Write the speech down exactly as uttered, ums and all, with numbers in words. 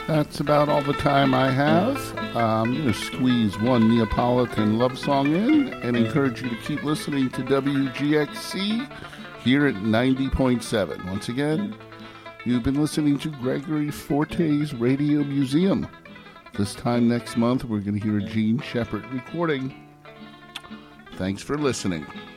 That's about all the time I have. Uh, I'm going to squeeze one Neapolitan love song in and encourage you to keep listening to W G X C here at ninety point seven. Once again, you've been listening to Gregory Forte's Radio Museum. This time next month, we're going to hear a Gene Shepard recording. Thanks for listening.